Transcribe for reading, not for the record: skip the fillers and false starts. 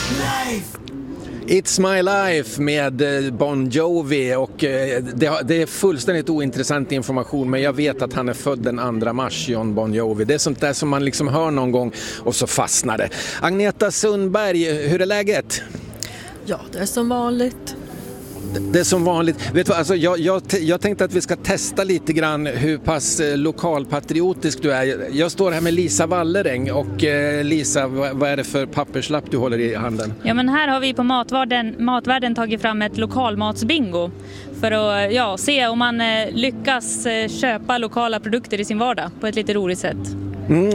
It's My Life med Bon Jovi och det är fullständigt ointressant information, men jag vet att han är född den 2 mars, John Bon Jovi. Det är sånt där som man liksom hör någon gång och så fastnar det. Agneta Sundberg, hur är läget? Ja, det är som vanligt. Det är som vanligt. Vet du, alltså jag tänkte att vi ska testa lite grann hur pass lokalpatriotisk du är. Jag står här med Lisa Walleräng och Lisa, vad är det för papperslapp du håller i handen? Ja, men här har vi på Matvärden tagit fram ett lokalmatsbingo för att se om man lyckas köpa lokala produkter i sin vardag på ett lite roligt sätt.